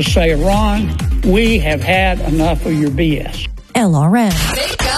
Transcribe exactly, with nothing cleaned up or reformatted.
to say, Ron, we have had enough of your B S. L R N. Big